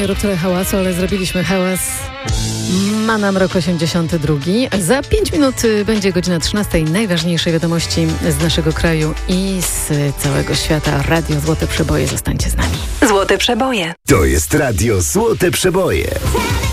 Nie rób tyle hałasu, ale zrobiliśmy hałas. Ma nam rok 82. Za 5 minut będzie godzina 13. Najważniejsze wiadomości z naszego kraju i z całego świata. Radio Złote Przeboje. Zostańcie z nami. Złote Przeboje. To jest Radio Złote Przeboje.